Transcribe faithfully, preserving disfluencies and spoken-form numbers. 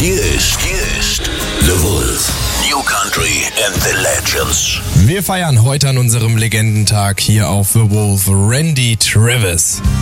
Hier ist, hier ist The Wolf. New Country and the Legends. Wir feiern heute an unserem Legendentag hier auf The Wolf Randy Travis.